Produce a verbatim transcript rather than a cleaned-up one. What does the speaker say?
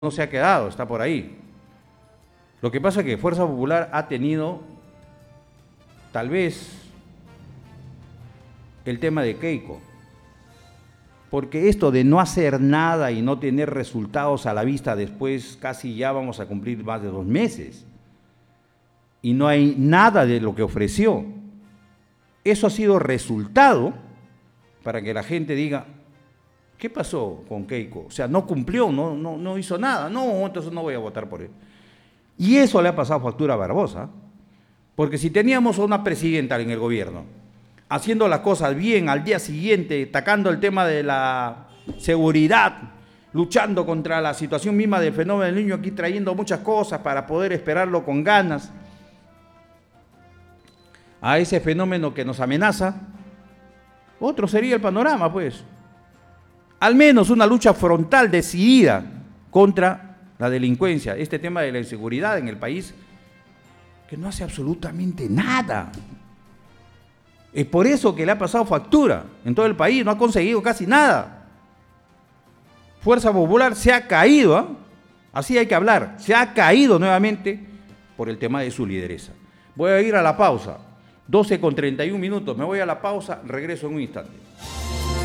no se ha quedado, está por ahí. Lo que pasa es que Fuerza Popular ha tenido, tal vez, el tema de Keiko. Porque esto de no hacer nada y no tener resultados a la vista después, casi ya vamos a cumplir más de dos meses. Y no hay nada de lo que ofreció. Eso ha sido resultado para que la gente diga, ¿qué pasó con Keiko? O sea, no cumplió, no, no, no hizo nada. No, entonces no voy a votar por él. Y eso le ha pasado factura a Barbosa. Porque si teníamos a una presidenta en el gobierno haciendo las cosas bien, al día siguiente, atacando el tema de la seguridad, luchando contra la situación misma del fenómeno del niño, aquí trayendo muchas cosas para poder esperarlo con ganas, a ese fenómeno que nos amenaza, otro sería el panorama, pues. Al menos una lucha frontal decidida contra la delincuencia, este tema de la inseguridad en el país, que no hace absolutamente nada. Es por eso que le ha pasado factura en todo el país, no ha conseguido casi nada. Fuerza Popular se ha caído, ¿eh? Así hay que hablar, se ha caído nuevamente por el tema de su lideresa. Voy a ir a la pausa, doce con treinta y un minutos, me voy a la pausa, regreso en un instante.